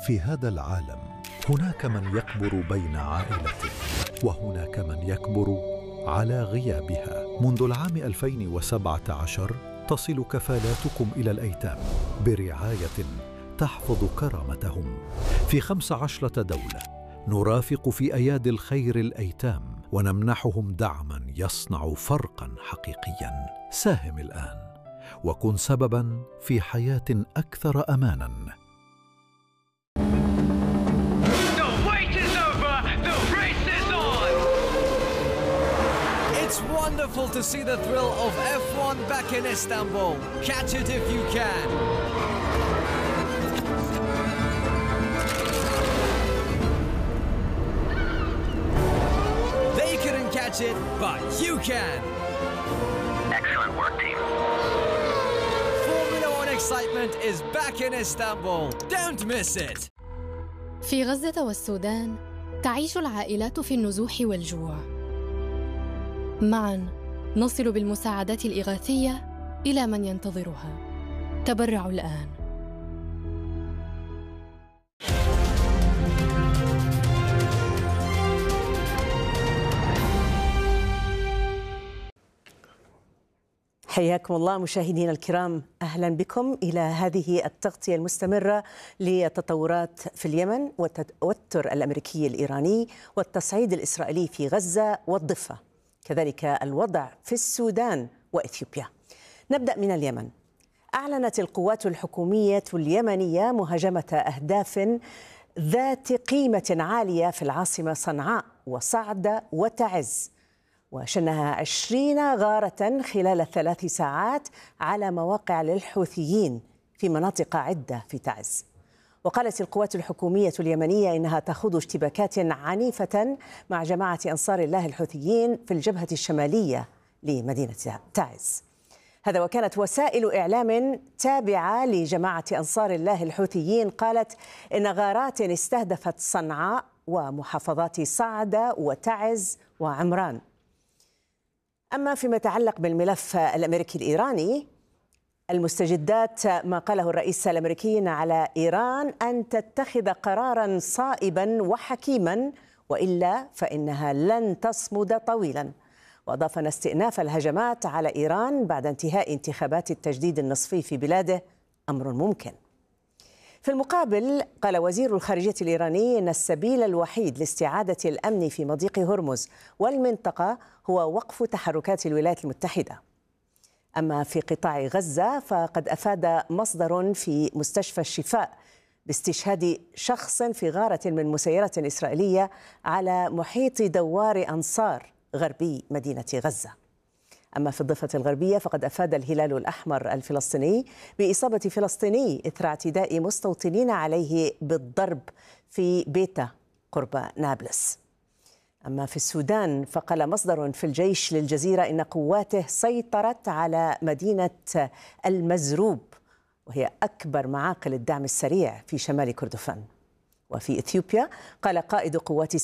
في هذا العالم هناك من يكبر بين عائلته، وهناك من يكبر على غيابها. منذ العام 2017 تصل كفالاتكم إلى الأيتام برعاية تحفظ كرامتهم في 15 دولة. نرافق في أيادي الخير الأيتام ونمنحهم دعما يصنع فرقا حقيقيا. ساهم الآن وكن سببا في حياة أكثر أمانا. It's wonderful to see the thrill of F1 back in Istanbul. Catch it if you can. They couldn't catch it, but you can. Excellent work, team. Formula One excitement is back in Istanbul. Don't miss it. في غزة والسودان تعيش العائلات في النزوح والجوع. معاً نصل بالمساعدات الإغاثية إلى من ينتظرها. تبرعوا الآن. حياكم الله مشاهدينا الكرام، أهلا بكم إلى هذه التغطية المستمرة للتطورات في اليمن والتوتر الأمريكي الإيراني والتصعيد الإسرائيلي في غزة والضفة، كذلك الوضع في السودان وإثيوبيا. نبدأ من اليمن. أعلنت القوات الحكومية اليمنية مهاجمة أهداف ذات قيمة عالية في العاصمة صنعاء وصعدة وتعز، وشنها 20 غارة خلال 3 ساعات على مواقع للحوثيين في مناطق عدة في تعز. وقالت القوات الحكومية اليمنية إنها تخوض اشتباكات عنيفة مع جماعة أنصار الله الحوثيين في الجبهة الشمالية لمدينة تعز. هذا وكانت وسائل إعلام تابعة لجماعة أنصار الله الحوثيين قالت إن غارات استهدفت صنعاء ومحافظات صعدة وتعز وعمران. أما فيما يتعلق بالملف الأمريكي الإيراني، المستجدات ما قاله الرئيس الأمريكي على إيران أن تتخذ قراراً صائباً وحكيماً وإلا فإنها لن تصمد طويلاً. وأضاف أن استئناف الهجمات على إيران بعد انتهاء انتخابات التجديد النصفي في بلاده أمر ممكن. في المقابل قال وزير الخارجية الإيراني أن السبيل الوحيد لاستعادة الأمن في مضيق هرمز والمنطقة هو وقف تحركات الولايات المتحدة. أما في قطاع غزة فقد أفاد مصدر في مستشفى الشفاء باستشهاد شخص في غارة من مسيرة إسرائيلية على محيط دوار أنصار غربي مدينة غزة. أما في الضفة الغربية فقد أفاد الهلال الأحمر الفلسطيني بإصابة فلسطيني إثر اعتداء مستوطنين عليه بالضرب في بيته قرب نابلس. أما في السودان فقال مصدر في الجيش للجزيرة إن قواته سيطرت على مدينة المزروب، وهي أكبر معاقل الدعم السريع في شمال كردفان. وفي إثيوبيا قال قائد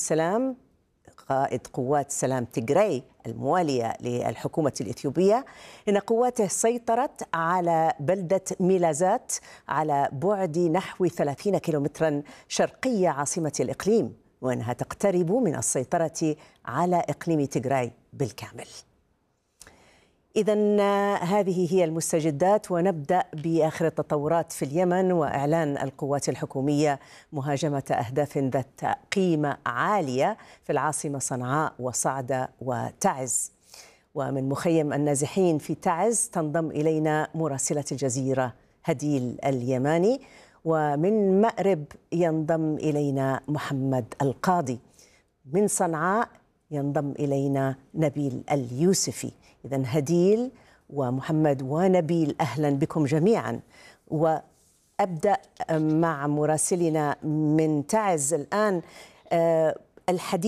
قوات سلام تيغراي الموالية للحكومة الإثيوبية إن قواته سيطرت على بلدة ميلازات على بعد نحو 30 كيلومترا شرقي عاصمة الإقليم، وأنها تقترب من السيطرة على إقليم تيغراي بالكامل. إذن هذه هي المستجدات، ونبدأ بآخر التطورات في اليمن وإعلان القوات الحكومية مهاجمة أهداف ذات قيمة عالية في العاصمة صنعاء وصعدة وتعز. ومن مخيم النازحين في تعز تنضم إلينا مراسلة الجزيرة هديل اليماني، ومن مأرب ينضم إلينا محمد القاضي، من صنعاء ينضم إلينا نبيل اليوسفي. إذن هديل ومحمد ونبيل أهلا بكم جميعا. وأبدأ مع مراسلنا من تعز الآن الحديث